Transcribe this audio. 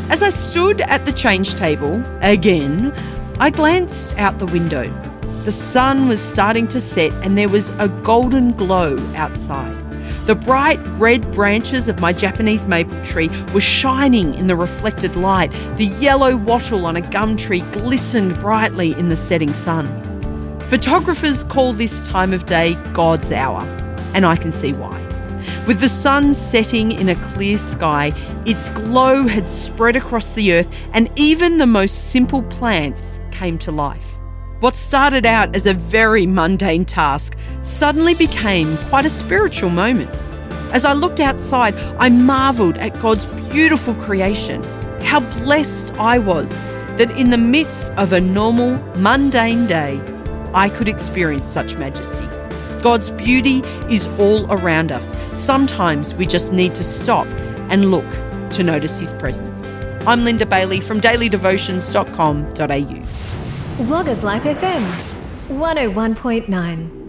As I stood at the change table, again, I glanced out the window. The sun was starting to set and there was a golden glow outside. The bright red branches of my Japanese maple tree were shining in the reflected light. The yellow wattle on a gum tree glistened brightly in the setting sun. Photographers call this time of day God's hour, and I can see why. With the sun setting in a clear sky, its glow had spread across the earth and even the most simple plants came to life. What started out as a very mundane task suddenly became quite a spiritual moment. As I looked outside, I marvelled at God's beautiful creation. How blessed I was that in the midst of a normal, mundane day, I could experience such majesty. God's beauty is all around us. Sometimes we just need to stop and look to notice His presence. I'm Linda Bailey from dailydevotions.com.au. Waggas Life FM 101.9.